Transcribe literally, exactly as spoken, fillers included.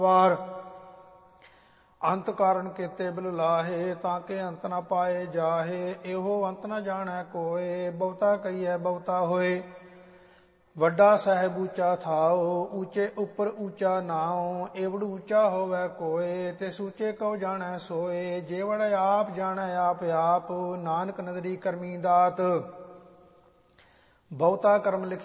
ਵਾਰ ਅੰਤ ਕਾਰਨ ਕੀਤੇ ਬਿਲ ਲਾਹੇ, ਤਾਂ ਕਿ ਅੰਤ ਨਾ ਪਾਏ ਜਾਹੇ। ਇਹੋ ਅੰਤ ਨਾ ਜਾਣੈ ਕੋਏ, ਬਹੁਤਾ ਕਹੀਐ ਬਹੁਤਾ ਹੋਏ। ਵੱਡਾ ਸਾਹਿਬ ਉੱਚਾ ਥਾਓ, ਉੱਚੇ ਉੱਪਰ ਉੱਚਾ ਨਾਉ। ਏਵੜ ਉੱਚਾ ਹੋਵੈ ਕੋਏ, ਤੇ ਸੂਚੇ ਕਉ ਜਾਣੈ ਸੋਏ। ਜੇਵੜ ਆਪ ਜਾਣੈ ਆਪ ਆਪ, ਨਾਨਕ ਨਦਰੀ ਕਰਮੀ ਦਾਤ। ਬਹੁਤਾ ਕਰਮ ਲਿਖ